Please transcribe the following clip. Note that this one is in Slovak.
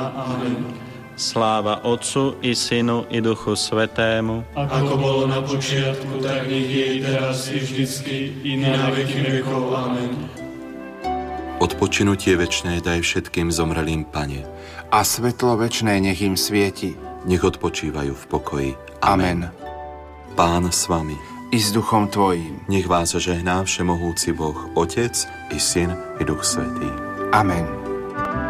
Amen. Sláva Otcu i Synu i Duchu Svätému, ako bolo na počiatku, tak nech je i teraz i vždycky i na veky vekov. Amen. Odpočinutie večné daj všetkým zomrelým, Pane, a svetlo večné nech im svieti. nech odpočívajú v pokoji. Amen. Pán s vami. I s duchom tvojím. Nech vás žehná všemohúci Boh, Otec i Syn i Duch Svätý. Amen.